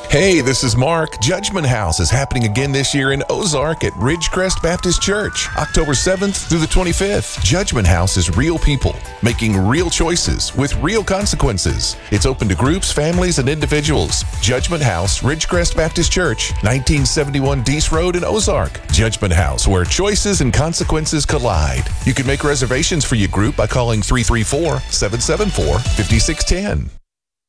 Hey, this is Mark. Judgment House is happening again this year in Ozark at Ridgecrest Baptist Church, October 7th through the 25th. Judgment House is real people making real choices with real consequences. It's open to groups, families, and individuals. Judgment House, Ridgecrest Baptist Church, 1971 Deese Road in Ozark. Judgment House, where choices and consequences collide. You can make reservations for your group by calling 334-774-5610.